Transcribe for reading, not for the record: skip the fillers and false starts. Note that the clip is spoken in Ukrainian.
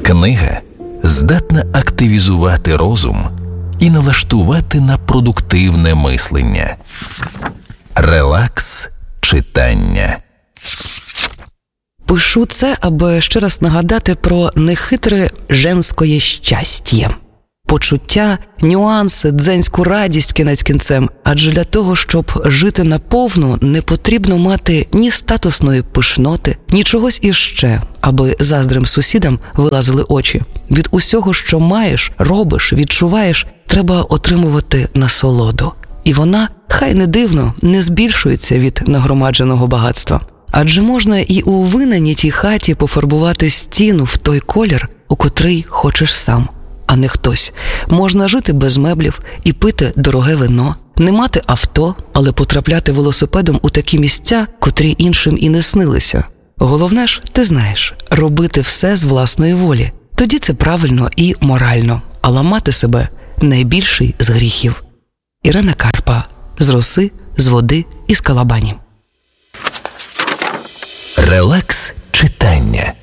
Книга здатна активізувати розум і налаштувати на продуктивне мислення. Релакс читання. Пишу це, аби ще раз нагадати про нехитре женське щастя. Почуття, нюанси, дзенську радість кінець кінцем. Адже для того, щоб жити наповну, не потрібно мати ні статусної пишноти, ні чогось іще, аби заздрим сусідам вилазили очі. Від усього, що маєш, робиш, відчуваєш, треба отримувати насолоду. І вона, хай не дивно, не збільшується від нагромадженого багатства. Адже можна і у винайнятій хаті пофарбувати стіну в той колір, у котрий хочеш сам, а не хтось. Можна жити без меблів і пити дороге вино, не мати авто, але потрапляти велосипедом у такі місця, котрі іншим і не снилися. Головне ж, ти знаєш, робити все з власної волі. Тоді це правильно і морально, а ламати себе – найбільший з гріхів. Ірина Карпа. З роси, з води і з калабані. Релакс читання.